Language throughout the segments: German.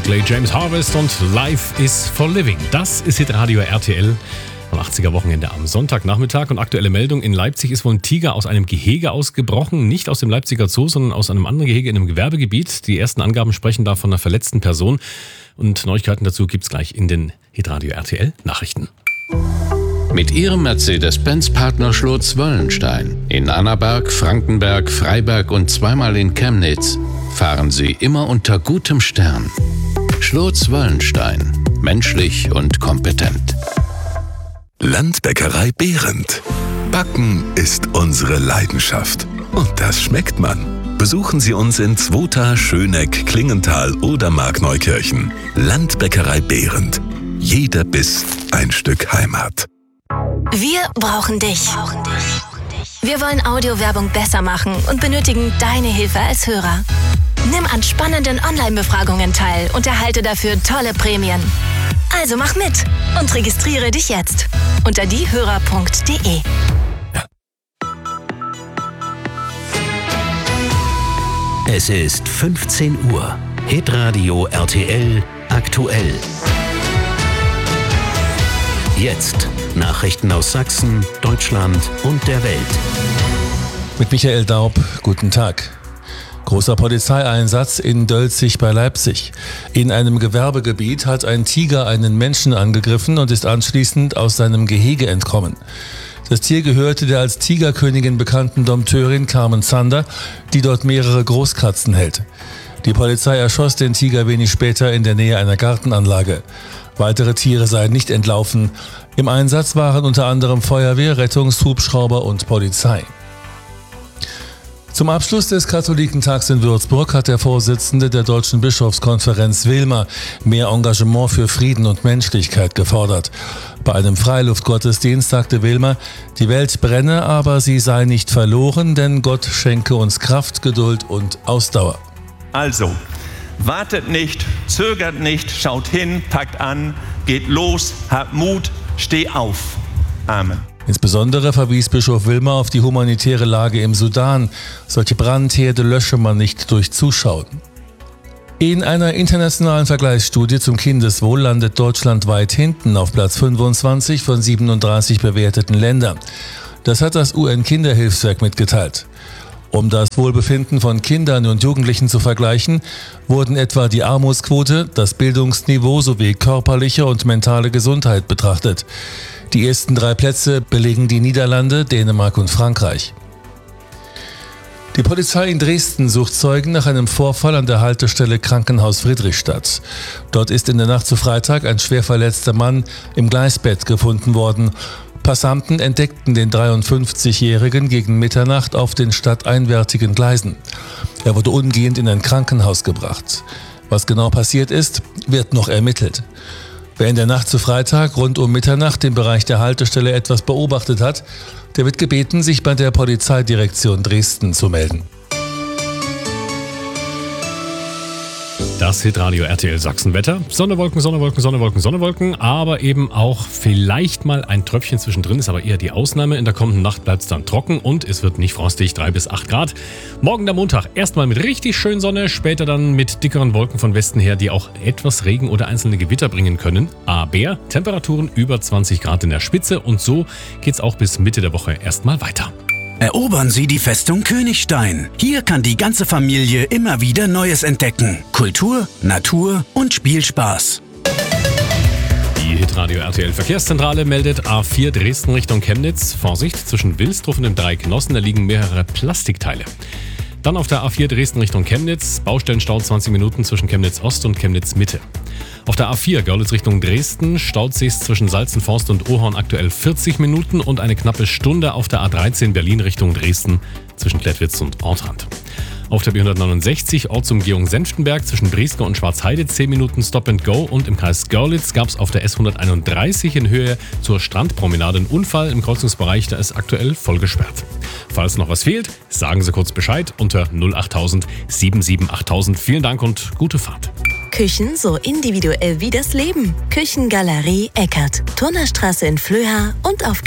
Buckley, James Harvest und Life is for Living. Das ist Hitradio RTL am 80er Wochenende am Sonntagnachmittag. Und aktuelle Meldung: In Leipzig ist wohl ein Tiger aus einem Gehege ausgebrochen. Nicht aus dem Leipziger Zoo, sondern aus einem anderen Gehege in einem Gewerbegebiet. Die ersten Angaben sprechen da von einer verletzten Person. Und Neuigkeiten dazu gibt's gleich in den Hitradio RTL Nachrichten. Mit ihrem Mercedes-Benz-Partner Schlotz-Wöllenstein in Annaberg, Frankenberg, Freiberg und zweimal in Chemnitz fahren sie immer unter gutem Stern. Schlotz-Wöllenstein. Menschlich und kompetent. Landbäckerei Behrendt. Backen ist unsere Leidenschaft. Und das schmeckt man. Besuchen Sie uns in Zwota, Schöneck, Klingenthal oder Markneukirchen. Landbäckerei Behrendt. Jeder Biss ein Stück Heimat. Wir brauchen dich. Wir wollen Audiowerbung besser machen und benötigen deine Hilfe als Hörer. Nimm an spannenden Online-Befragungen teil und erhalte dafür tolle Prämien. Also mach mit und registriere dich jetzt unter diehörer.de. Es ist 15 Uhr. Hitradio RTL aktuell. Jetzt Nachrichten aus Sachsen, Deutschland und der Welt. Mit Michael Daub, guten Tag. Großer Polizeieinsatz in Dölzig bei Leipzig. In einem Gewerbegebiet hat ein Tiger einen Menschen angegriffen und ist anschließend aus seinem Gehege entkommen. Das Tier gehörte der als Tigerkönigin bekannten Dompteurin Carmen Zander, die dort mehrere Großkatzen hält. Die Polizei erschoss den Tiger wenig später in der Nähe einer Gartenanlage. Weitere Tiere seien nicht entlaufen. Im Einsatz waren unter anderem Feuerwehr, Rettungshubschrauber und Polizei. Zum Abschluss des Katholikentags in Würzburg hat der Vorsitzende der Deutschen Bischofskonferenz Wilmer mehr Engagement für Frieden und Menschlichkeit gefordert. Bei einem Freiluftgottesdienst sagte Wilmer, die Welt brenne, aber sie sei nicht verloren, denn Gott schenke uns Kraft, Geduld und Ausdauer. Also, wartet nicht, zögert nicht, schaut hin, packt an, geht los, habt Mut, steh auf. Amen. Insbesondere verwies Bischof Wilmer auf die humanitäre Lage im Sudan. Solche Brandherde lösche man nicht durch Zuschauen. In einer internationalen Vergleichsstudie zum Kindeswohl landet Deutschland weit hinten auf Platz 25 von 37 bewerteten Ländern. Das hat das UN-Kinderhilfswerk mitgeteilt. Um das Wohlbefinden von Kindern und Jugendlichen zu vergleichen, wurden etwa die Armutsquote, das Bildungsniveau sowie körperliche und mentale Gesundheit betrachtet. Die ersten 3 Plätze belegen die Niederlande, Dänemark und Frankreich. Die Polizei in Dresden sucht Zeugen nach einem Vorfall an der Haltestelle Krankenhaus Friedrichstadt. Dort ist in der Nacht zu Freitag ein schwer verletzter Mann im Gleisbett gefunden worden. Passanten entdeckten den 53-Jährigen gegen Mitternacht auf den stadteinwärtigen Gleisen. Er wurde umgehend in ein Krankenhaus gebracht. Was genau passiert ist, wird noch ermittelt. Wer in der Nacht zu Freitag rund um Mitternacht im Bereich der Haltestelle etwas beobachtet hat, der wird gebeten, sich bei der Polizeidirektion Dresden zu melden. Das Hitradio RTL Sachsenwetter. Sonne, Wolken, Sonne, Wolken, Sonne, Wolken, Sonne, Wolken. Aber eben auch vielleicht mal ein Tröpfchen zwischendrin. Ist aber eher die Ausnahme. In der kommenden Nacht bleibt es dann trocken und es wird nicht frostig, 3 bis 8 Grad. Morgen der Montag erstmal mit richtig schön Sonne. Später dann mit dickeren Wolken von Westen her, die auch etwas Regen oder einzelne Gewitter bringen können. Aber Temperaturen über 20 Grad in der Spitze. Und so geht's auch bis Mitte der Woche erstmal weiter. Erobern Sie die Festung Königstein. Hier kann die ganze Familie immer wieder Neues entdecken. Kultur, Natur und Spielspaß. Die Hitradio RTL Verkehrszentrale meldet A4 Dresden Richtung Chemnitz. Vorsicht, zwischen Wilsdruf und dem Dreieck Nossen, da liegen mehrere Plastikteile. Dann auf der A4 Dresden Richtung Chemnitz. Baustellenstau 20 Minuten zwischen Chemnitz Ost und Chemnitz Mitte. Auf der A4 Görlitz Richtung Dresden staut sich's zwischen Salzenforst und Ohorn aktuell 40 Minuten und eine knappe Stunde auf der A13 Berlin Richtung Dresden zwischen Klettwitz und Ortrand. Auf der B169 Ortsumgehung Senftenberg zwischen Brieske und Schwarzheide 10 Minuten Stop and Go und im Kreis Görlitz gab es auf der S131 in Höhe zur Strandpromenade einen Unfall im Kreuzungsbereich, da ist aktuell voll gesperrt. Falls noch was fehlt, sagen Sie kurz Bescheid unter 08000 77 8000. Vielen Dank und gute Fahrt. Küchen so individuell wie das Leben. Küchengalerie Eckert. Turnerstraße in Flöha und auf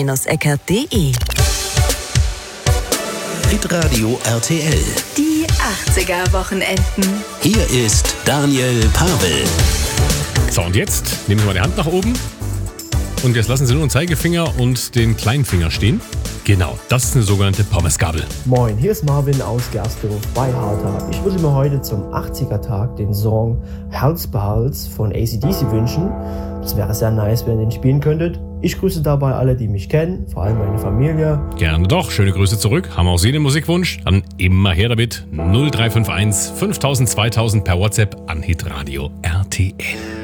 küchengalerie-eckert.de. Hitradio RTL. Die 80er-Wochenenden. Hier ist Daniel Pavel. So, und jetzt nehmen Sie mal die Hand nach oben und jetzt lassen Sie nur den Zeigefinger und den kleinen Finger stehen. Genau, das ist eine sogenannte Pommesgabel. Moin, hier ist Marvin aus Gersdorf bei Hartard. Ich würde mir heute zum 80er-Tag den Song Hals Behals von AC/DC wünschen. Das wäre sehr nice, wenn ihr den spielen könntet. Ich grüße dabei alle, die mich kennen, vor allem meine Familie. Gerne doch, schöne Grüße zurück. Haben auch Sie den Musikwunsch? Dann immer her damit. 0351 5000 2000 per WhatsApp an Hitradio RTL.